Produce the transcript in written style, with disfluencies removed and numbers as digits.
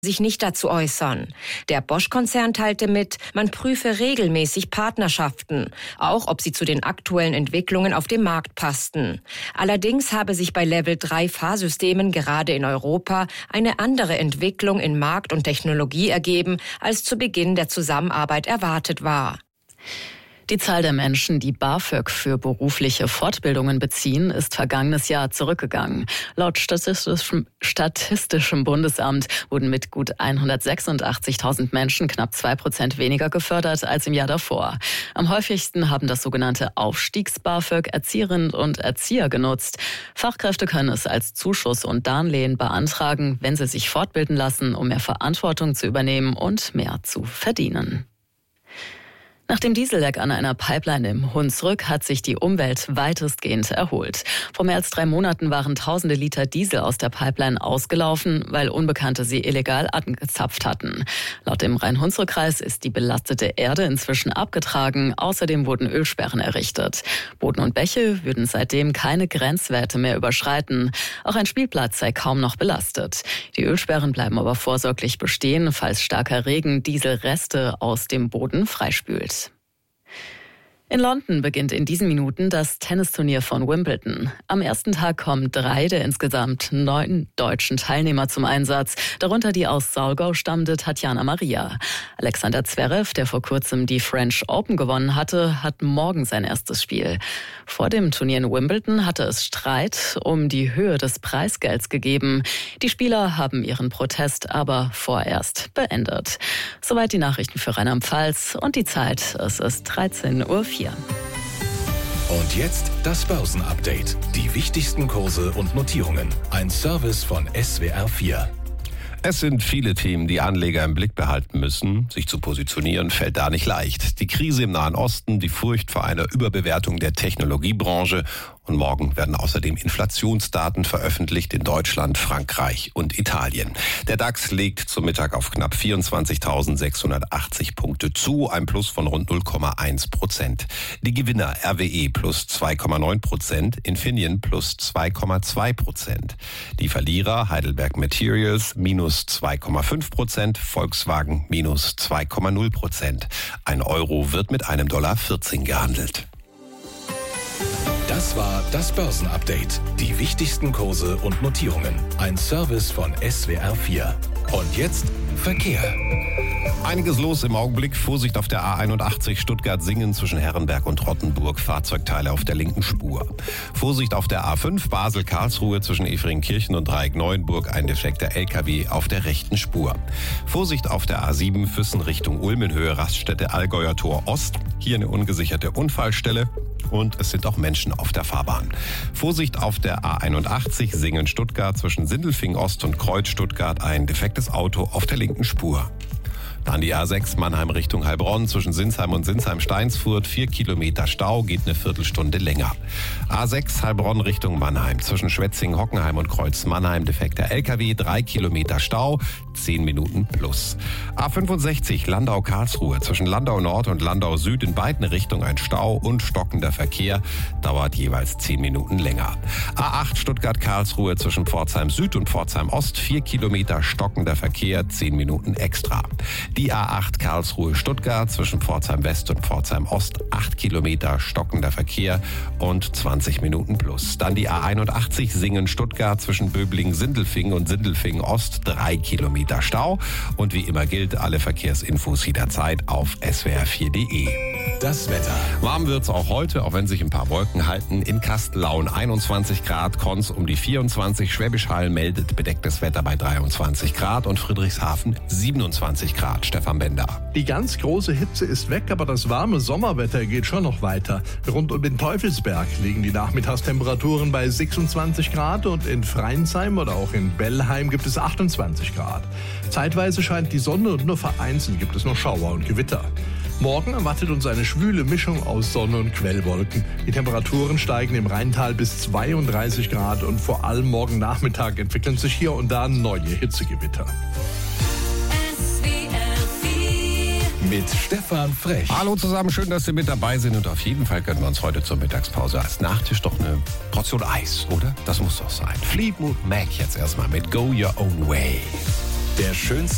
sich nicht dazu äußern. Der Bosch-Konzern teilte mit, man prüfe regelmäßig Partnerschaften, auch ob sie zu den aktuellen Entwicklungen auf dem Markt passten. Allerdings habe sich bei Level-3-Fahrsystemen gerade in Europa eine andere Entwicklung in Markt und Technologie ergeben, als zu Beginn der Zusammenarbeit erwartet war. Die Zahl der Menschen, die BAföG für berufliche Fortbildungen beziehen, ist vergangenes Jahr zurückgegangen. Laut Statistischem Bundesamt wurden mit gut 186.000 Menschen knapp 2% weniger gefördert als im Jahr davor. Am häufigsten haben das sogenannte Aufstiegs-BAföG Erzieherinnen und Erzieher genutzt. Fachkräfte können es als Zuschuss und Darlehen beantragen, wenn sie sich fortbilden lassen, um mehr Verantwortung zu übernehmen und mehr zu verdienen. Nach dem Dieselleck an einer Pipeline im Hunsrück hat sich die Umwelt weitestgehend erholt. Vor mehr als 3 Monaten waren tausende Liter Diesel aus der Pipeline ausgelaufen, weil Unbekannte sie illegal angezapft hatten. Laut dem Rhein-Hunsrück-Kreis ist die belastete Erde inzwischen abgetragen. Außerdem wurden Ölsperren errichtet. Boden und Bäche würden seitdem keine Grenzwerte mehr überschreiten. Auch ein Spielplatz sei kaum noch belastet. Die Ölsperren bleiben aber vorsorglich bestehen, falls starker Regen Dieselreste aus dem Boden freispült. In London beginnt in diesen Minuten das Tennisturnier von Wimbledon. Am ersten Tag kommen 3 der insgesamt 9 deutschen Teilnehmer zum Einsatz, darunter die aus Saulgau stammende Tatjana Maria. Alexander Zverev, der vor kurzem die French Open gewonnen hatte, hat morgen sein erstes Spiel. Vor dem Turnier in Wimbledon hatte es Streit um die Höhe des Preisgelds gegeben. Die Spieler haben ihren Protest aber vorerst beendet. Soweit die Nachrichten für Rheinland-Pfalz und die Zeit. Es ist 13:04 Uhr. Und jetzt das Börsenupdate. Die wichtigsten Kurse und Notierungen. Ein Service von SWR 4. Es sind viele Themen, die Anleger im Blick behalten müssen. Sich zu positionieren fällt da nicht leicht. Die Krise im Nahen Osten, die Furcht vor einer Überbewertung der Technologiebranche. Und morgen werden außerdem Inflationsdaten veröffentlicht in Deutschland, Frankreich und Italien. Der DAX legt zum Mittag auf knapp 24.680 Punkte zu, ein Plus von rund 0,1%. Die Gewinner RWE plus 2,9%, Infineon plus 2,2%. Die Verlierer Heidelberg Materials minus 2,5%, Volkswagen minus 2,0%. Ein Euro wird mit einem $14 gehandelt. Das war das Börsenupdate. Die wichtigsten Kurse und Notierungen. Ein Service von SWR 4. Und jetzt Verkehr. Einiges los im Augenblick. Vorsicht auf der A81 Stuttgart-Singen zwischen Herrenberg und Rottenburg. Fahrzeugteile auf der linken Spur. Vorsicht auf der A5 Basel-Karlsruhe zwischen Efringkirchen und Dreieck-Neuenburg. Ein defekter LKW auf der rechten Spur. Vorsicht auf der A7 Füssen Richtung Ulm in Höhe Raststätte Allgäuer Tor Ost. Hier eine ungesicherte Unfallstelle. Und es sind auch Menschen auf der Fahrbahn. Vorsicht auf der A81 Singen-Stuttgart zwischen Sindelfingen Ost und Kreuz Stuttgart. Ein defektes Auto auf der linken Spur. Dann die A6 Mannheim Richtung Heilbronn zwischen Sinsheim und Sinsheim-Steinsfurt. 4 Kilometer Stau, geht eine Viertelstunde länger. A6 Heilbronn Richtung Mannheim zwischen Schwetzingen, Hockenheim und Kreuz Mannheim. Defekter LKW, 3 Kilometer Stau, 10 Minuten plus. A65 Landau-Karlsruhe zwischen Landau Nord und Landau Süd in beiden Richtungen ein Stau und stockender Verkehr. Dauert jeweils 10 Minuten länger. A8 Stuttgart-Karlsruhe zwischen Pforzheim Süd und Pforzheim Ost. 4 Kilometer stockender Verkehr, 10 Minuten extra. Die A8 Karlsruhe-Stuttgart zwischen Pforzheim West und Pforzheim Ost, 8 Kilometer stockender Verkehr und 20 Minuten plus. Dann die A81 Singen-Stuttgart zwischen Böblingen-Sindelfingen und Sindelfingen-Ost, 3 Kilometer Stau. Und wie immer gilt, alle Verkehrsinfos jederzeit auf swr4.de. Das Wetter. Warm wird's auch heute, auch wenn sich ein paar Wolken halten. In Kastellaun 21 Grad, Konz um die 24, Schwäbisch Hall meldet bedecktes Wetter bei 23 Grad und Friedrichshafen 27 Grad. Stefan Bender. Die ganz große Hitze ist weg, aber das warme Sommerwetter geht schon noch weiter. Rund um den Teufelsberg liegen die Nachmittagstemperaturen bei 26 Grad und in Freinsheim oder auch in Bellheim gibt es 28 Grad. Zeitweise scheint die Sonne und nur vereinzelt gibt es noch Schauer und Gewitter. Morgen erwartet uns eine schwüle Mischung aus Sonne und Quellwolken. Die Temperaturen steigen im Rheintal bis 32 Grad und vor allem morgen Nachmittag entwickeln sich hier und da neue Hitzegewitter. Mit Stefan Frech. Hallo zusammen, schön, dass Sie mit dabei sind und auf jeden Fall gönnen wir uns heute zur Mittagspause als Nachtisch doch eine Portion Eis, oder? Das muss doch sein. Fleetwood Mac jetzt erstmal mit Go Your Own Way. Der schönste